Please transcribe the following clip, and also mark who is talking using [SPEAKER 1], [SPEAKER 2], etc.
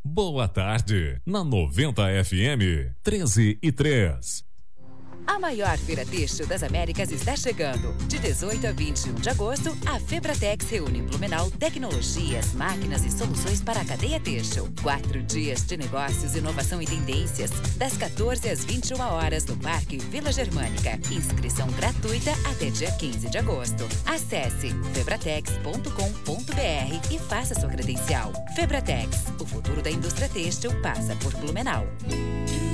[SPEAKER 1] Boa tarde, na 90 FM, 13:03.
[SPEAKER 2] A maior feira têxtil das Américas está chegando. De 18 a 21 de agosto, a Febratex reúne em Blumenau tecnologias, máquinas e soluções para a cadeia têxtil. 4 dias de negócios, inovação e tendências. Das 14 às 21 horas no Parque Vila Germânica. Inscrição gratuita até dia 15 de agosto. Acesse febratex.com.br e faça sua credencial. Febratex, o futuro da indústria têxtil passa por Blumenau.